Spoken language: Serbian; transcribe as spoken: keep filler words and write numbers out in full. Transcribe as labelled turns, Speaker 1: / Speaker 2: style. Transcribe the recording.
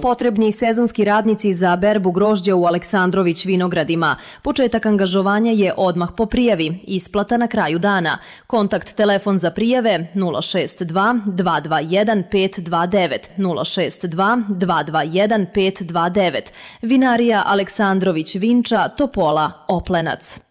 Speaker 1: potrebni sezonski radnici za berbu grožđa u Aleksandrović vinogradima. Početak angažovanja je odmah po prijavi, isplata na kraju dana. Kontakt telefon za prijave nula šest dva dva dva jedan pet dva devet, nula šest dva dva dva jedan pet dva devet. Vinarija Aleksandrović Vinča, Topola, Oplenac.